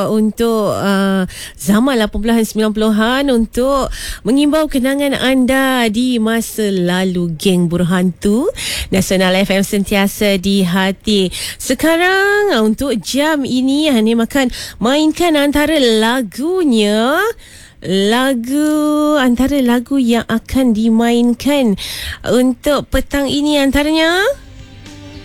untuk zaman 80-an 90-an untuk mengimbau kenangan anda di masa lalu. Geng Berhantu Nasional FM sentiasa di hati. Sekarang untuk jam ini Hani akan mainkan antara antara lagu yang akan dimainkan untuk petang ini, antaranya